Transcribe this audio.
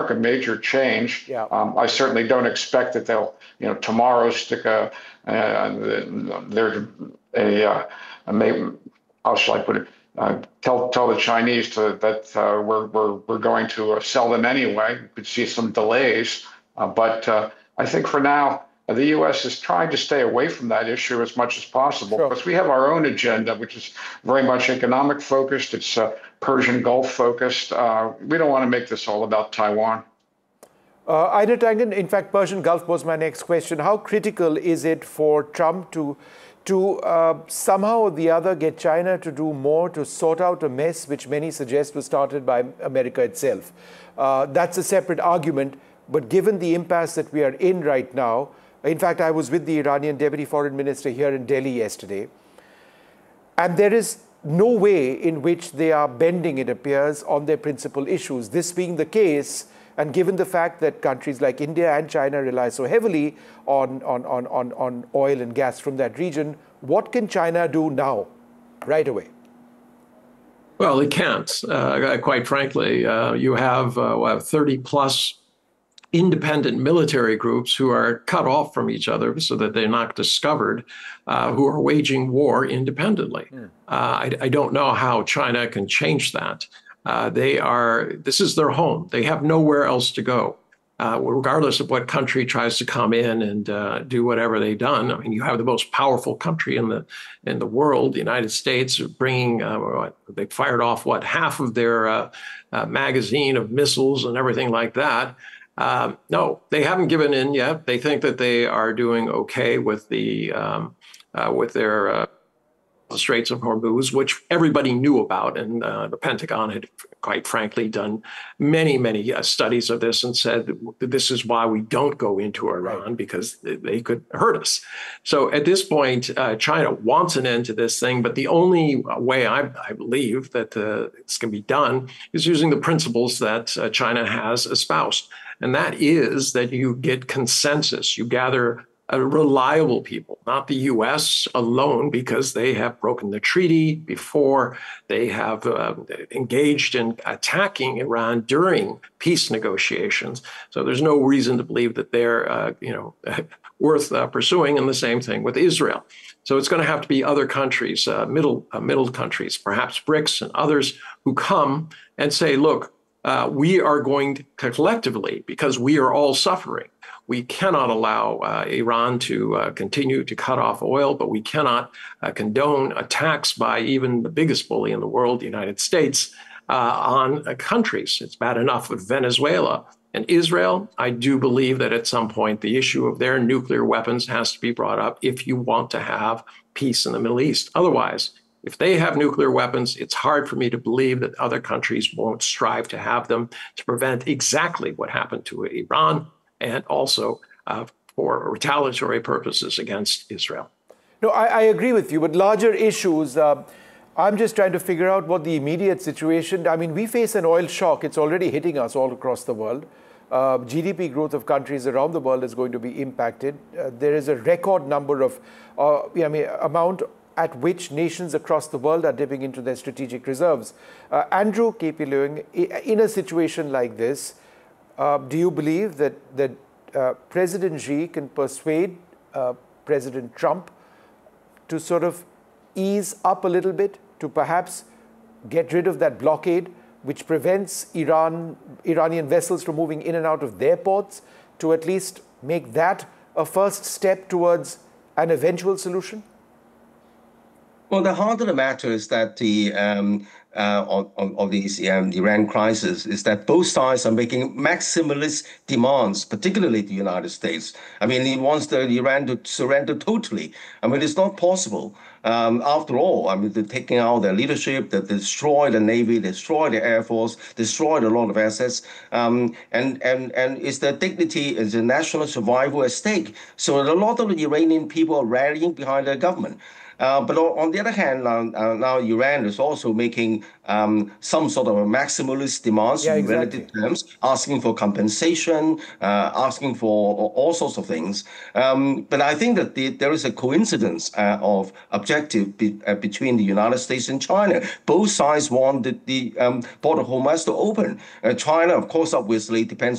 a major change. Yeah. I certainly don't expect that they'll, tomorrow stick how shall I put it? Tell the Chinese that we're going to sell them anyway. We could see some delays, but I think for now the U.S. is trying to stay away from that issue as much as possible because we have our own agenda, which is very much economic focused. It's Persian Gulf focused. We don't want to make this all about Taiwan. Ida Tangen, in fact, Persian Gulf was my next question. How critical is it for Trump to somehow or the other get China to do more to sort out a mess which many suggest was started by America itself? That's a separate argument, but given the impasse that we are in right now, in fact, I was with the Iranian Deputy Foreign Minister here in Delhi yesterday, and there is no way in which they are bending, it appears, on their principal issues. This being the case, and given the fact that countries like India and China rely so heavily on oil and gas from that region, what can China do now, right away? Well, it can't, quite frankly. You have 30 plus independent military groups who are cut off from each other so that they're not discovered, who are waging war independently. I don't know how China can change that. This is their home. They have nowhere else to go. Regardless of what country tries to come in and do whatever they've done. I mean, you have the most powerful country in the world, the United States, bringing, they fired off, half of their magazine of missiles and everything like that. No, they haven't given in yet. They think that they are doing okay with with their Straits of Hormuz, which everybody knew about, and the Pentagon had, quite frankly, done many studies of this and said this is why we don't go into Iran, because they could hurt us. So at this point, China wants an end to this thing, but the only way I believe that this can be done is using the principles that China has espoused, and that is that you get consensus, you gather reliable people, not the U.S. alone, because they have broken the treaty before. They have engaged in attacking Iran during peace negotiations. So there's no reason to believe that they're, worth pursuing. And the same thing with Israel. So it's going to have to be other countries, middle countries, perhaps BRICS and others, who come and say, look, we are going to collectively, because we are all suffering. We cannot allow Iran to continue to cut off oil, but we cannot condone attacks by even the biggest bully in the world, the United States, on countries. It's bad enough with Venezuela and Israel. I do believe that at some point the issue of their nuclear weapons has to be brought up if you want to have peace in the Middle East. Otherwise, if they have nuclear weapons, it's hard for me to believe that other countries won't strive to have them to prevent exactly what happened to Iran, and also for retaliatory purposes against Israel. No, I agree with you, but larger issues, I'm just trying to figure out what the immediate situation, I mean, we face an oil shock. It's already hitting us all across the world. GDP growth of countries around the world is going to be impacted. There is a record number of, amount at which nations across the world are dipping into their strategic reserves. Andrew K.P. Lewin, in a situation like this, do you believe that President Xi can persuade President Trump to sort of ease up a little bit, to perhaps get rid of that blockade which prevents Iranian vessels from moving in and out of their ports, to at least make that a first step towards an eventual solution? Well, the heart of the matter is that of this Iran crisis is that both sides are making maximalist demands, particularly the United States. I mean, it wants Iran to surrender totally. I mean, it's not possible. After all, I mean, they're taking out their leadership, they destroy the Navy, destroy the Air Force, destroyed a lot of assets, and it's their dignity, it's the national survival at stake. So a lot of the Iranian people are rallying behind their government. But on the other hand, now Iran is also making some sort of a maximalist demands in relative terms, asking for compensation, asking for all sorts of things. But I think that there is a coincidence of objective between the United States and China. Both sides want the port of Hormuz to open. China, of course, obviously depends